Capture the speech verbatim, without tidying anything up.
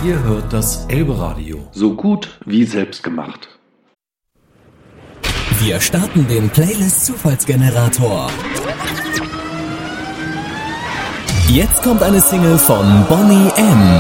Ihr hört das Elbe-Radio. So gut wie selbst gemacht. Wir starten den Playlist-Zufallsgenerator. Jetzt kommt eine Single von Boney M.